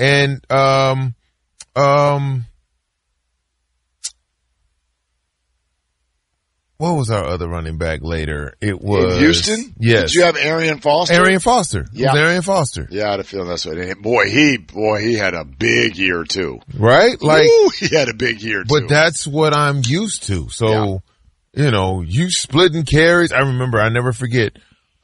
And, what was our other running back later? It was in Houston. Yes. Did you have Arian Foster? Arian Foster. Yeah. It was Arian Foster. Yeah, I had a feeling that's what. And boy, he had a big year too. Right? Like, ooh, he had a big year too. But that's what I'm used to. So, you splitting carries. I remember, I never forget,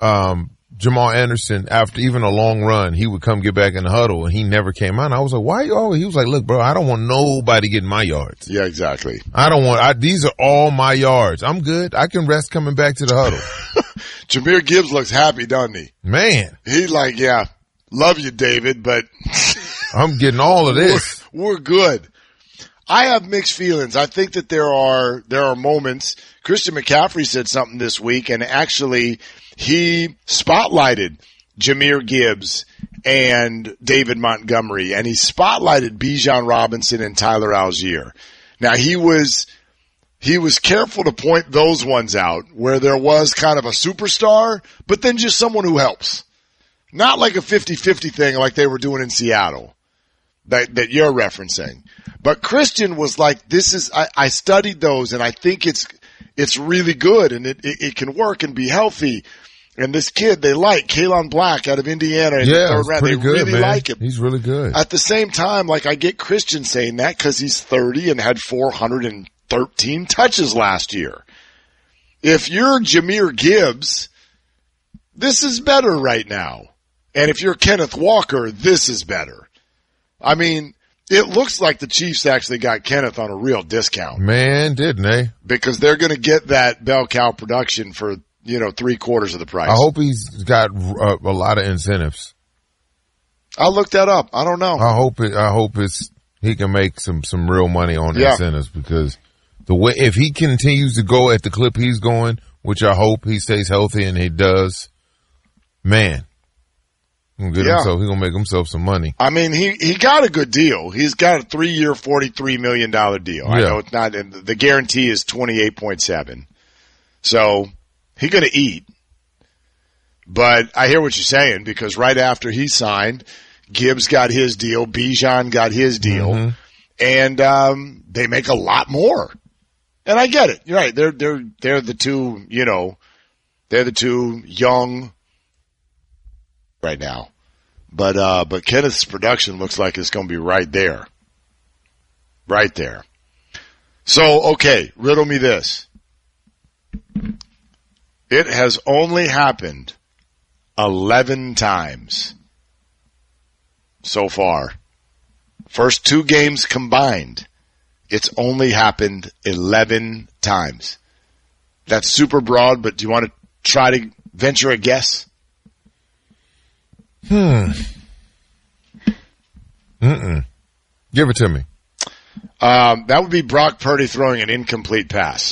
Jamal Anderson, after even a long run, he would come get back in the huddle, and he never came out. I was like, why you always? He was like, look, bro, I don't want nobody getting my yards. Yeah, exactly. These are all my yards. I'm good. I can rest coming back to the huddle. Jahmyr Gibbs looks happy, doesn't he? Man. He like, yeah, love you, David, but I'm getting all of this. We're good. I have mixed feelings. I think that there are moments. Christian McCaffrey said something this week, and actually he spotlighted Jahmyr Gibbs and David Montgomery, and he spotlighted Bijan Robinson and Tyler Algier. Now he was careful to point those ones out where there was kind of a superstar, but then just someone who helps. Not like a 50-50 thing like they were doing in Seattle that you're referencing. But Christian was like, I studied those and I think it's really good and it can work and be healthy. And this kid they like, Kalen Black out of Indiana in the third round. They really like him. He's really good. At the same time, like I get Christian saying that because he's 30 and had 413 touches last year. If you're Jahmyr Gibbs, this is better right now. And if you're Kenneth Walker, this is better. I mean, it looks like the Chiefs actually got Kenneth on a real discount. Man, didn't they? Because they're going to get that bell cow production for, 3/4 of the price. I hope he's got a lot of incentives. I'll look that up. I don't know. I hope he can make some real money on incentives because the way, if he continues to go at the clip he's going, which I hope he stays healthy and he does, man. He's gonna make himself some money. I mean, he got a good deal. He's got a 3-year, $43 million deal. Yeah. I know it's not, and the guarantee is 28.7. So he's gonna eat. But I hear what you're saying because right after he signed, Gibbs got his deal, Bijan got his deal, and they make a lot more. And I get it. You're right. They're the two, they're the two young right now. But Kenneth's production looks like it's going to be right there. Right there. So, okay, riddle me this. It has only happened 11 times so far. First 2 games combined, it's only happened 11 times. That's super broad, but do you want to try to venture a guess? Give it to me. That would be Brock Purdy throwing an incomplete pass.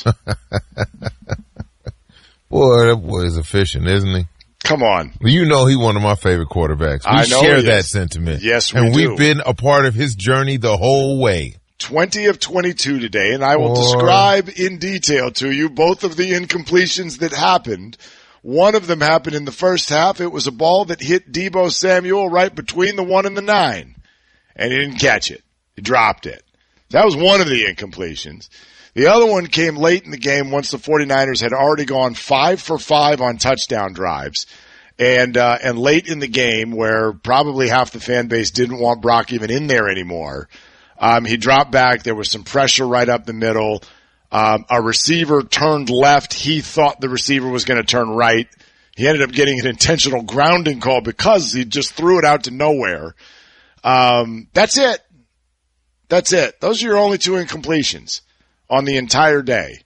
Boy, that boy is efficient, isn't he? Come on. Well, he's one of my favorite quarterbacks. We share that sentiment. Yes, we do. And we've been a part of his journey the whole way. 20 of 22 today, and I will describe in detail to you both of the incompletions that happened. One of them happened in the first half. It was a ball that hit Deebo Samuel right between the 1 and the 9, and he didn't catch it. He dropped it. That was one of the incompletions. The other one came late in the game once the 49ers had already gone 5 for 5 on touchdown drives. And late in the game where probably half the fan base didn't want Brock even in there anymore. He dropped back. There was some pressure right up the middle. A receiver turned left. He thought the receiver was going to turn right. He ended up getting an intentional grounding call because he just threw it out to nowhere. That's it. That's it. Those are your only 2 incompletions on the entire day.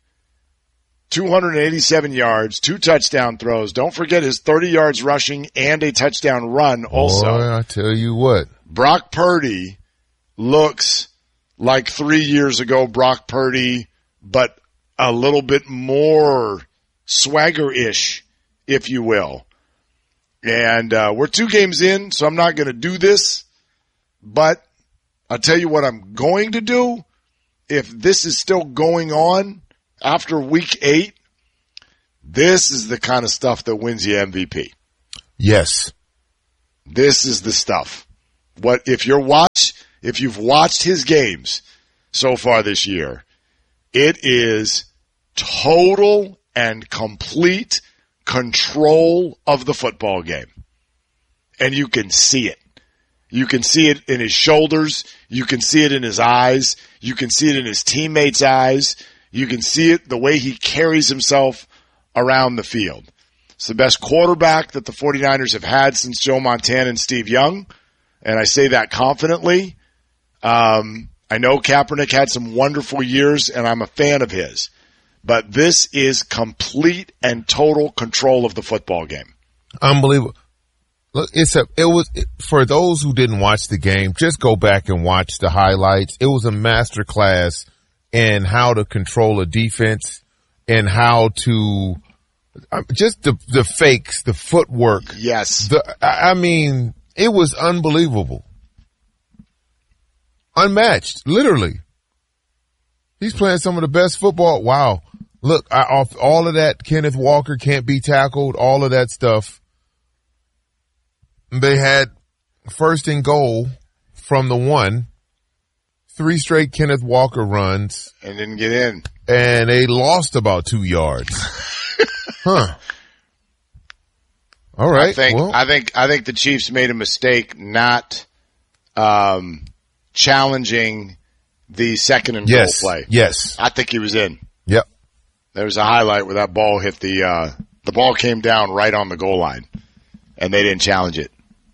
287 yards, 2 touchdown throws. Don't forget his 30 yards rushing and a touchdown run also. Boy, I tell you what. Brock Purdy looks like 3 years ago Brock Purdy, but a little bit more swagger-ish, if you will. And we're 2 games in, so I'm not going to do this. But I'll tell you what I'm going to do. If this is still going on after week 8, this is the kind of stuff that wins you MVP. Yes. This is the stuff. What if you're watching if you've watched his games so far this year, it is total and complete control of the football game. And you can see it. You can see it in his shoulders. You can see it in his eyes. You can see it in his teammates' eyes. You can see it the way he carries himself around the field. It's the best quarterback that the 49ers have had since Joe Montana and Steve Young, and I say that confidently. I know Kaepernick had some wonderful years, and I'm a fan of his. But this is complete and total control of the football game. Unbelievable. Look, for those who didn't watch the game, just go back and watch the highlights. It was a master class in how to control a defense and how to just the fakes, the footwork. Yes. I mean, it was unbelievable. Unmatched, literally. He's playing some of the best football. Wow. Look, off all of that, Kenneth Walker can't be tackled, all of that stuff. They had first and goal from the 1, 3 straight Kenneth Walker runs. And didn't get in. And they lost about 2 yards. Huh. All right. I think the Chiefs made a mistake not challenging the second and goal play. Yes. I think he was in. Yep. There was a highlight where that ball hit the ball came down right on the goal line, and they didn't challenge it.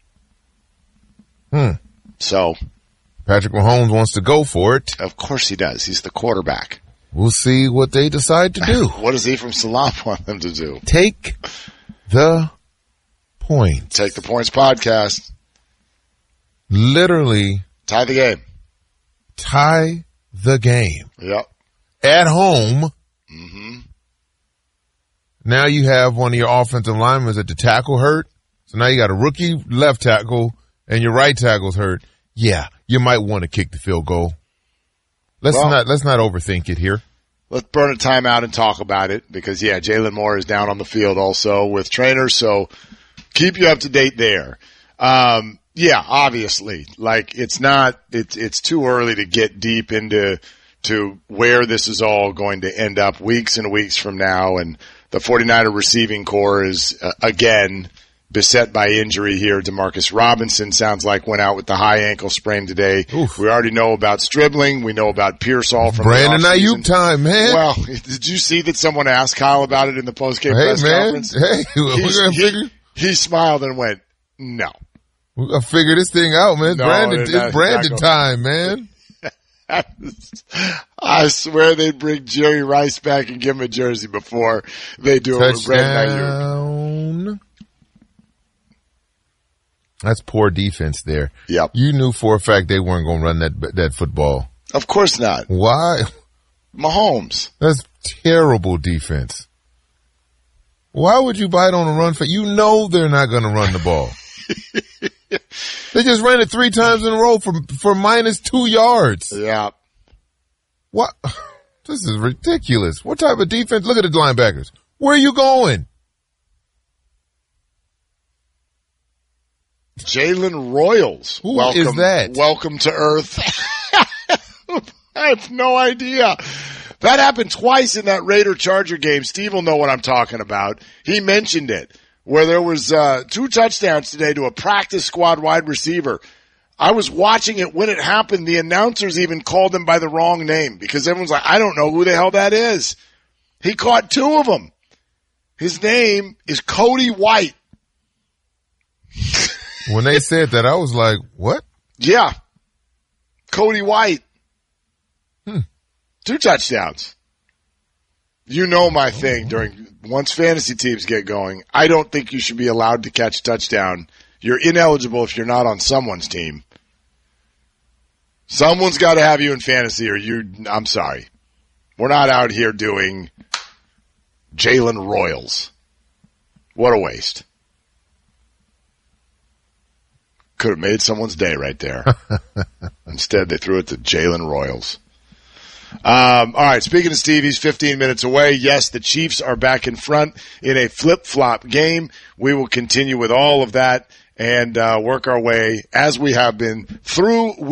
So Patrick Mahomes wants to go for it. Of course he does. He's the quarterback. We'll see what they decide to do. What does he from Salam want them to do? Take the points. Take the points podcast. Literally. Tie the game. Tie the game. Yep. At home. Mm-hmm. Now you have one of your offensive linemen at the tackle hurt. So now you got a rookie left tackle and your right tackle's hurt. Yeah, you might want to kick the field goal. Let's not overthink it here. Let's burn a timeout and talk about it because Jalen Moore is down on the field also with trainers, so keep you up to date there. Obviously, like it's too early to get deep into where this is all going to end up weeks and weeks from now, and the 49er receiving core is again beset by injury here. Demarcus Robinson sounds like went out with the high ankle sprain today. Oof. We already know about Stribling. We know about Pearsall from Brandon the Ayuk time, man. Well, did you see that someone asked Kyle about it in the post-game press conference? Hey, we're gonna figure. He smiled and went, "No, we're gonna figure this thing out, man. No, it's Brandon time, man." I swear they'd bring Jerry Rice back and give him a jersey before they do it with Brandon Ayuk. That's poor defense there. Yep. You knew for a fact they weren't going to run that football. Of course not. Why? Mahomes. That's terrible defense. Why would you bite on a run for? You know they're not going to run the ball. They just ran it 3 times in a row for -2 yards. Yeah. What? This is ridiculous. What type of defense? Look at the linebackers. Where are you going? Jalen Royals. Who is that? Welcome to Earth. I have no idea. That happened twice in that Raider-Charger game. Steve will know what I'm talking about. He mentioned it, where there was 2 touchdowns today to a practice squad wide receiver. I was watching it when it happened. The announcers even called him by the wrong name because everyone's like, I don't know who the hell that is. He caught 2 of them. His name is Cody White. When they said that, I was like, what? Yeah. Cody White. 2 touchdowns. You know my thing once fantasy teams get going, I don't think you should be allowed to catch a touchdown. You're ineligible if you're not on someone's team. Someone's got to have you in fantasy I'm sorry. We're not out here doing Jalen Royals. What a waste. Could have made someone's day right there. Instead, they threw it to Jalen Royals. All right, speaking of Steve, he's 15 minutes away. Yes, the Chiefs are back in front in a flip-flop game. We will continue with all of that and work our way, as we have been, through